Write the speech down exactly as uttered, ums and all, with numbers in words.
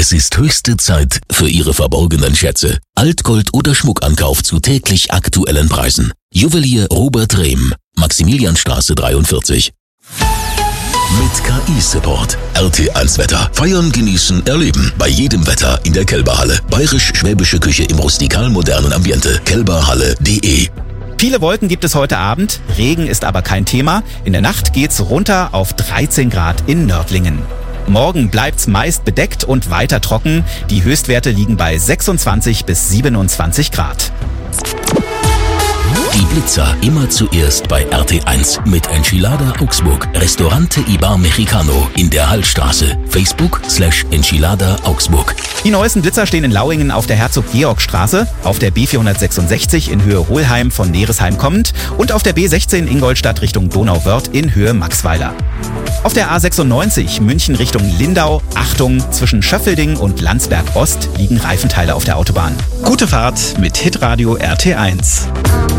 Es ist höchste Zeit für Ihre verborgenen Schätze. Altgold oder Schmuckankauf zu täglich aktuellen Preisen. Juwelier Robert Rehm, Maximilianstraße dreiundvierzig. Mit K I-Support. R T eins Wetter. Feiern, genießen, erleben. Bei jedem Wetter in der Kelberhalle. Bayerisch-schwäbische Küche im rustikal-modernen Ambiente. kelberhalle punkt de. Viele Wolken gibt es heute Abend, Regen ist aber kein Thema. In der Nacht geht's runter auf dreizehn Grad in Nördlingen. Morgen bleibt's meist bedeckt und weiter trocken. Die Höchstwerte liegen bei sechsundzwanzig bis siebenundzwanzig Grad. Die Blitzer immer zuerst bei R T eins mit Enchilada Augsburg. Restaurante Ibar Mexicano in der Hallstraße. Facebook slash Enchilada Augsburg. Die neuesten Blitzer stehen in Lauingen auf der Herzog-Georg-Straße, auf der B vierhundertsechsundsechzig in Höhe Hohlheim von Neresheim kommend und auf der B sechzehn Ingolstadt Richtung Donauwörth in Höhe Maxweiler. Auf der A sechsundneunzig München Richtung Lindau, Achtung, zwischen Schöffelding und Landsberg Ost liegen Reifenteile auf der Autobahn. Gute Fahrt mit Hitradio R T eins.